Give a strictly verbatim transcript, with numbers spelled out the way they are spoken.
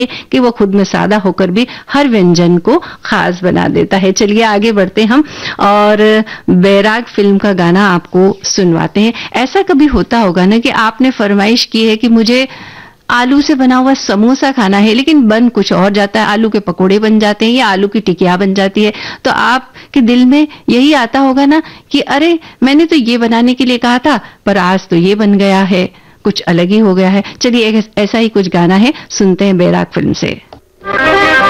कि वो खुद में सादा होकर भी हर व्यंजन को खास बना देता है। चलिए आगे बढ़ते हम और बैराग फिल्म का गाना आपको सुनवाते हैं। ऐसा कभी होता होगा ना कि आपने फरमाइश की है कि मुझे आलू से बना हुआ समोसा खाना है, लेकिन बन कुछ और जाता है, आलू के पकोड़े बन जाते हैं या आलू की टिकिया बन जाती है, तो आपके दिल में यही आता होगा ना कि अरे मैंने तो ये बनाने के लिए कहा था पर आज तो ये बन गया है, कुछ अलग ही हो गया है। चलिए ऐसा ही कुछ गाना है, सुनते हैं बैराग फिल्म से।